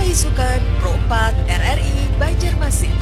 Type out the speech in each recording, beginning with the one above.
Baisukan Pro 4 RRI Banjarmasin.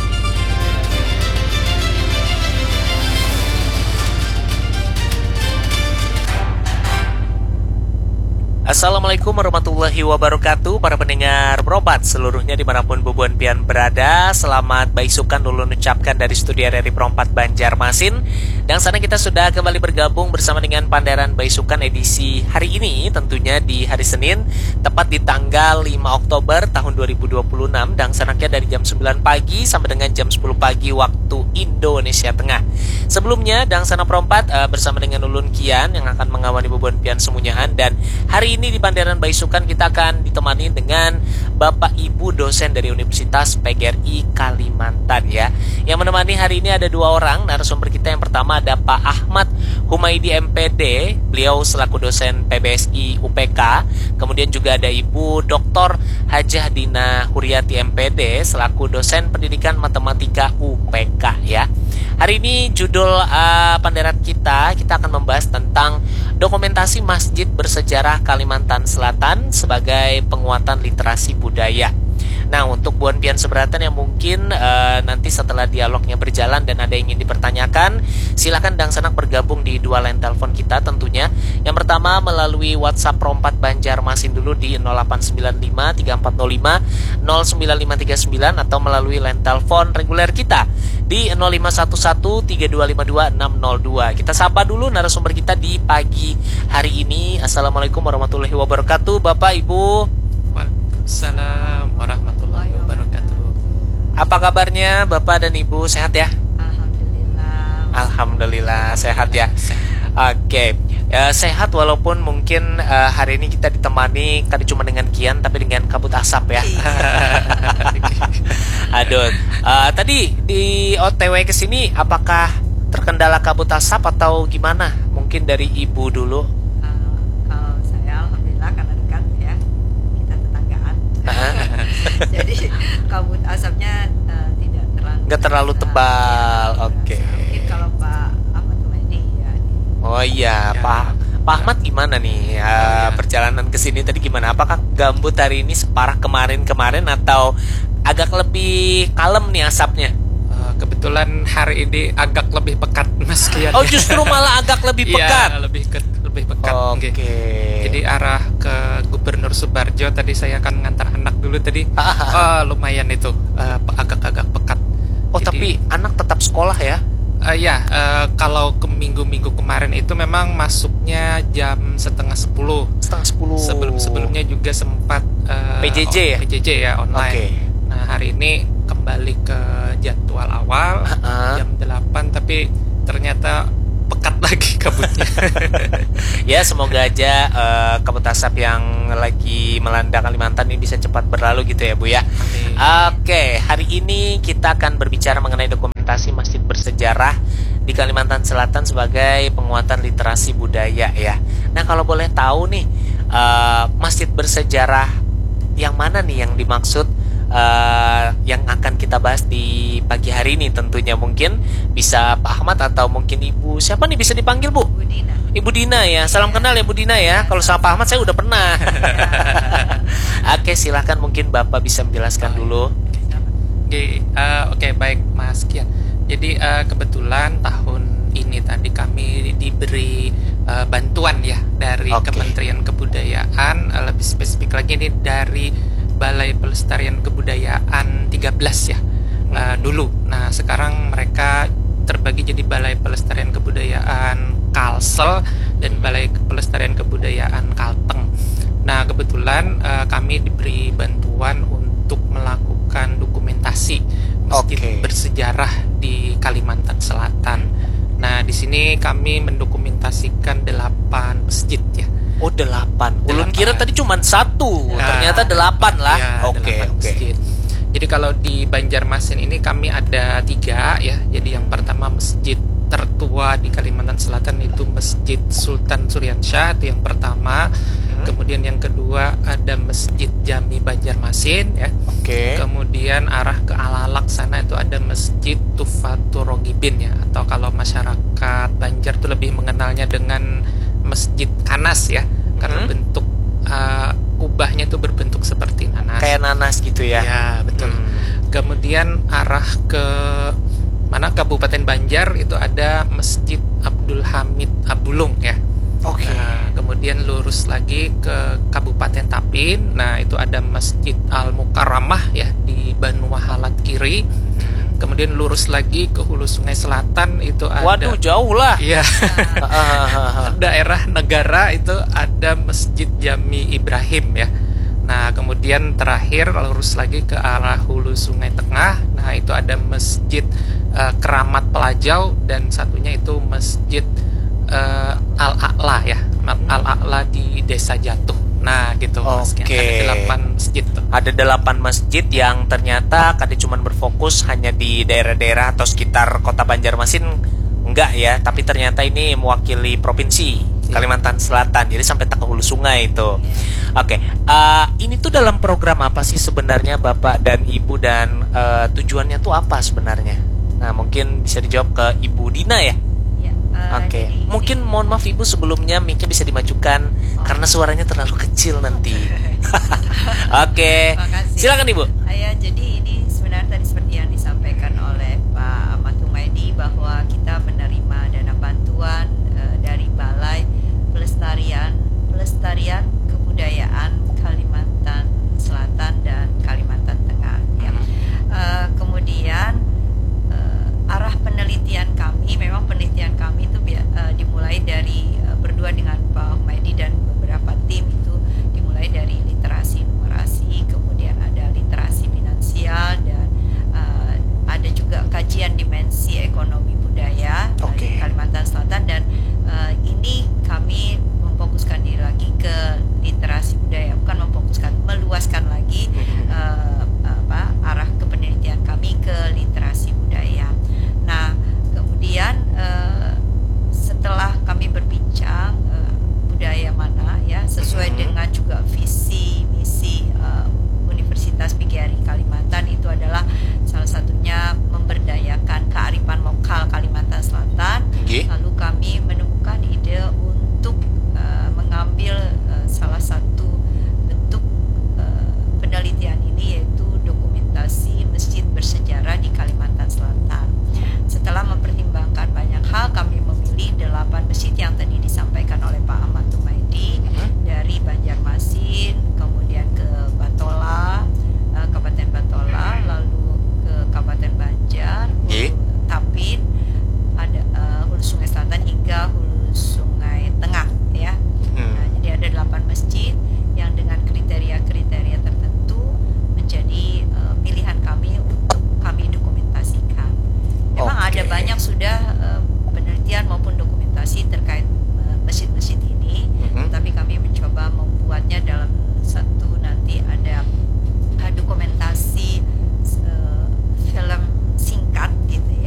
Assalamualaikum warahmatullahi wabarakatuh. Para pendengar Propat seluruhnya dimanapun Bubuan Pian berada, selamat baisukan dulu ucapkan dari studio RRI Pro 4 Banjarmasin. Dan sana kita sudah kembali bergabung bersama dengan Pandaran Baisukan edisi hari ini, tentunya di hari Senin, tepat di tanggal 5 Oktober tahun 2026. Dan sanaknya dari jam 9 pagi sampai dengan jam 10 pagi waktu Indonesia Tengah. Sebelumnya, Dang Sana Pro 4 bersama dengan Ulun Kian yang akan mengawali Bubuan Pian Semunyahan. Dan hari ini di Pandaran Baisukan kita akan ditemani dengan Bapak Ibu dosen dari Universitas PGRI Kalimantan ya. Yang menemani hari ini ada dua orang narasumber kita. Yang pertama ada Pak Ahmad Humaidi MPD, beliau selaku dosen PBSI UPK. Kemudian juga ada Ibu Dr. Hajah Dina Huryati MPD selaku dosen pendidikan matematika UPK ya. Hari ini judul pandaran kita akan membahas tentang dokumentasi masjid bersejarah Kalimantan Selatan sebagai penguatan literasi budaya. Nah, untuk Buan Pian seberatan yang mungkin nanti setelah dialognya berjalan dan ada yang ingin dipertanyakan, silakan Dang Sanak bergabung di dua line telepon kita tentunya. Yang pertama melalui WhatsApp Pro 4 Banjarmasin dulu di 0895 3405 09539 atau melalui line telepon reguler kita di 0511 3252 602. Kita sapa dulu narasumber kita di pagi hari ini. Assalamualaikum warahmatullahi wabarakatuh, Bapak Ibu. Waalaikumsalam warahmatullahi wabarakatuh. Apa kabarnya Bapak dan Ibu, sehat ya? Alhamdulillah. Alhamdulillah sehat ya. Oke, sehat walaupun mungkin hari ini kita ditemani tadi cuma dengan Kian tapi dengan kabut asap ya. Aduh, tadi di OTW ke sini apakah terkendala kabut asap atau gimana? Mungkin dari Ibu dulu. Kalau saya alhamdulillah karena dekat ya, kita tetanggaan. Jadi kabut asapnya Nggak terlalu tebal. Oke. Mungkin kalau Pak Ahmad Humaydi ya. Oh iya, Ya. Pak Ahmad gimana nih perjalanan ke sini tadi gimana? Apakah gambut hari ini separah kemarin-kemarin atau agak lebih kalem nih asapnya? Kebetulan hari ini agak lebih pekat Mas Kian. Oh, justru malah agak lebih pekat. Iya, lebih pekat. Oke. Jadi arah ke Gubernur Subarjo tadi saya akan ngantar anak dulu tadi. Lumayan itu agak-agak pekat. Oh, Jadi, tapi anak tetap sekolah ya? Kalau ke minggu-minggu kemarin itu memang masuknya jam setengah 10. Setengah 10. Sebelumnya juga sempat PJJ ya? PJJ ya online. Oke. Nah, hari ini kembali ke jadwal awal jam 8 tapi ternyata pekat lagi kabutnya. Ya, semoga aja kabut asap yang lagi melanda Kalimantan ini bisa cepat berlalu gitu ya, Bu ya. Amin. Oke, hari ini kita akan berbicara mengenai dokumentasi masjid bersejarah di Kalimantan Selatan sebagai penguatan literasi budaya ya. Nah, kalau boleh tahu nih, masjid bersejarah yang mana nih yang dimaksud yang akan kita bahas di pagi hari ini? Tentunya mungkin bisa Pak Ahmad atau mungkin Ibu siapa nih bisa dipanggil, Bu? Bu Dina. Ibu Dina ya, salam kenal ya Bu Dina ya. Kalau sama Pak Ahmad saya udah pernah. Oke, silahkan mungkin Bapak bisa menjelaskan dulu. Oke, baik Mas Kian. Jadi kebetulan tahun ini tadi kami diberi bantuan ya dari Kementerian Kebudayaan, lebih spesifik lagi ini dari Balai Pelestarian Kebudayaan 13 ya dulu. Nah, sekarang mereka terbagi jadi Balai Pelestarian Kebudayaan Kalsel dan Balai Pelestarian Kebudayaan Kalteng. Nah, kebetulan kami diberi bantuan untuk melakukan dokumentasi masjid bersejarah di Kalimantan Selatan. Nah, di sini kami mendokumentasikan 8 masjid ya. Oh, 8. Ulun kira tadi cuma 1. Ternyata 8 lah. Ya, Oke. Jadi kalau di Banjarmasin ini kami ada 3 ya. Jadi yang pertama masjid tertua di Kalimantan Selatan itu Masjid Sultan Suryansyah, itu yang pertama. Kemudian yang kedua ada Masjid Jami Banjarmasin ya. Kemudian arah ke Alalak sana itu ada Masjid Tufatul Rogibin ya, atau kalau masyarakat Banjar itu lebih mengenalnya dengan Masjid Kanas ya, karena bentuk kubahnya itu berbentuk seperti nanas. Kayak nanas gitu gitu ya. Ya, betul. Hmm. Kemudian arah ke mana Kabupaten Banjar itu ada Masjid Abdul Hamid Abulung ya. Oke. Nah, kemudian lurus lagi ke Kabupaten Tapin. Nah, itu ada Masjid Al Mukarramah ya di Banu Wahalat kiri. Kemudian lurus lagi ke Hulu Sungai Selatan itu ada. Waduh, jauh lah. Iya. Daerah negara itu ada Masjid Jami Ibrahim ya. Nah, kemudian terakhir lurus lagi ke arah Hulu Sungai Tengah. Nah, itu ada Masjid Keramat Pelajau dan satunya itu Masjid Al-A'la ya. Al-A'la di Desa Jatuh. Nah, gitu. Oke. Ada 8 masjid tuh. Ada 8 masjid yang ternyata kadang cuma berfokus hanya di daerah-daerah atau sekitar kota Banjarmasin, enggak ya, tapi ternyata ini mewakili provinsi Kalimantan Selatan, jadi sampai ke hulu sungai itu. Oke, ini tuh dalam program apa sih sebenarnya Bapak dan Ibu, dan tujuannya tuh apa sebenarnya? Nah, mungkin bisa dijawab ke Ibu Dina ya. Oke, mungkin mohon maaf Ibu sebelumnya mic-nya bisa dimajukan karena suaranya terlalu kecil nanti. Oke, silakan Ibu. Ya, jadi ini sebenarnya tadi seperti yang disampaikan oleh Pak Ahmad Humaydi bahwa kita menerima dana bantuan dari Balai Pelestarian